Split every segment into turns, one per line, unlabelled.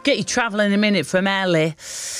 Get you travelling in a minute from Ellie.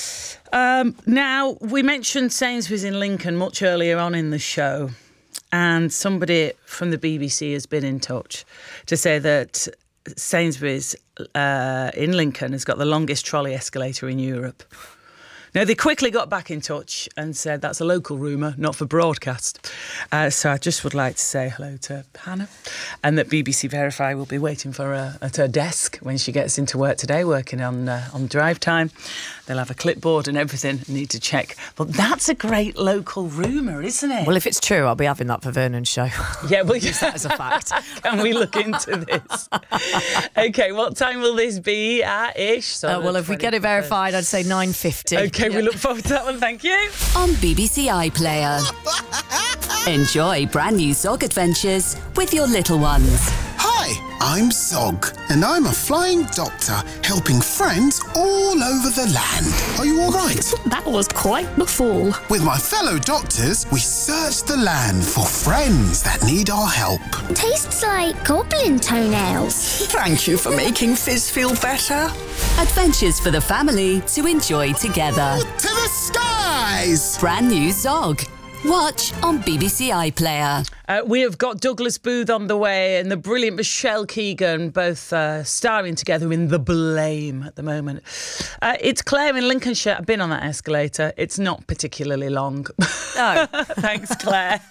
Now, we mentioned Sainsbury's in Lincoln much earlier on in the show, and somebody from the BBC has been in touch to say that Sainsbury's in Lincoln has got the longest trolley escalator in Europe. Now, they quickly got back in touch and said that's a local rumour, not for broadcast. So I just would like to say hello to Hannah, and that BBC Verify will be waiting for her at her desk when she gets into work today, working on drive time. They'll have a clipboard and everything, need to check. But that's a great local rumour, isn't it?
Well, if it's true, I'll be having that for Vernon's show.
Yeah, we'll
use that as a fact.
Can we look into this? OK, what time will this be at ish? So
well, if we get it verified, I'd say 9:50.
OK, we look forward to that one. Thank you.
On BBC iPlayer. Enjoy brand new Zog adventures with your little ones.
Hi, I'm Zog, and I'm a flying doctor helping friends all over the land. Are you all right?
That was quite the fall.
With my fellow doctors, we search the land for friends that need our help.
Tastes like goblin toenails.
Thank you for making Fizz feel better.
Adventures for the family to enjoy together.
To the skies!
Brand new Zog. Watch on BBC iPlayer.
We have got Douglas Booth on the way and the brilliant Michelle Keegan, both starring together in The Blame at the moment. It's Claire in Lincolnshire. I've been on that escalator. It's not particularly long.
No.
Thanks, Claire.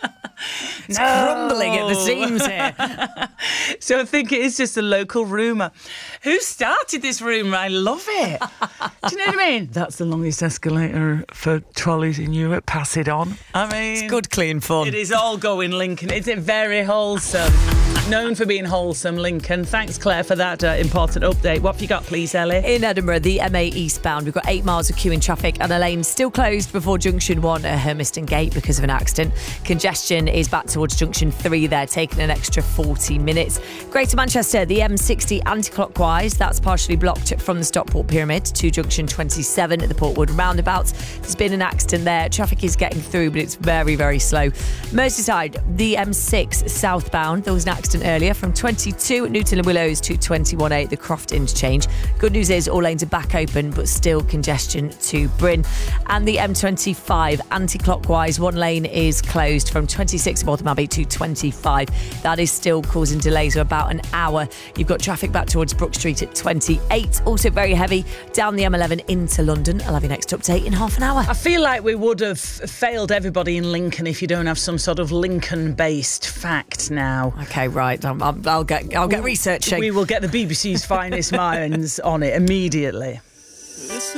It's crumbling at the seams here.
So I think it is just a local rumour. Who started this rumour? I love it. Do you know what I mean? That's the longest escalator for trolleys in Europe. Pass it on. I mean,
It's good, clean fun.
it is all going Lincoln. It's very wholesome. Known for being wholesome, Lincoln. Thanks, Claire, for that important update. What have you got, please, Ellie?
In Edinburgh, the M8 eastbound, we've got 8 miles of queuing traffic and a lane still closed before Junction 1 at Hermiston Gate because of an accident. Congestion is back towards Junction 3 there, taking an extra 40 minutes. Greater Manchester, the M60 anti-clockwise, that's partially blocked from the Stockport Pyramid to Junction 27 at the Portwood roundabout. There's been an accident there. Traffic is getting through, but it's very, very slow. Merseyside, the M6 southbound, there was an accident earlier from 22 at Newton and Willows to 21A, the Croft interchange. Good news is all lanes are back open, but still congestion to Bryn. And the M25 anti-clockwise, one lane is closed from 26 Waltham Abbey to 25. That is still causing delays of about an hour. You've got traffic back towards Brook Street at 28. Also very heavy down the M11 into London. I'll have your next update in half an hour.
I feel like we would have failed everybody in Lincoln if you don't have some sort of Lincoln-based fact now.
Okay, right. I'll get researching.
We will get the BBC's finest minds on it immediately.